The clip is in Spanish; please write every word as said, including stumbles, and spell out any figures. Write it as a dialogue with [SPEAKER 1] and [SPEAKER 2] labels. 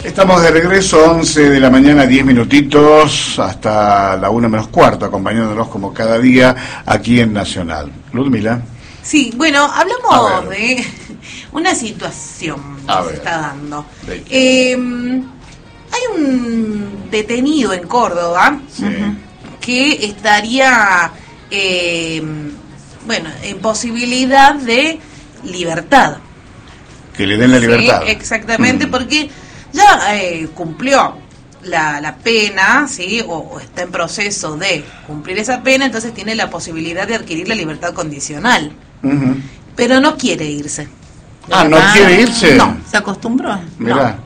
[SPEAKER 1] Estamos de regreso, once de la mañana, diez minutitos, hasta la una menos cuarto, acompañándonos como cada día aquí en Nacional. Ludmila.
[SPEAKER 2] Sí, bueno, hablamos de una situación que se está dando. Eh, hay un detenido en Córdoba, sí, que estaría, eh, bueno, en posibilidad de libertad.
[SPEAKER 1] Que le den la libertad.
[SPEAKER 2] Sí, exactamente, mm. porque ya eh, cumplió la, la pena, ¿sí? O, o está en proceso de cumplir esa pena, entonces tiene la posibilidad de adquirir la libertad condicional. Uh-huh. Pero no quiere irse.
[SPEAKER 1] Ah, ¿no quiere irse?
[SPEAKER 2] No, se acostumbró.
[SPEAKER 1] Mirá.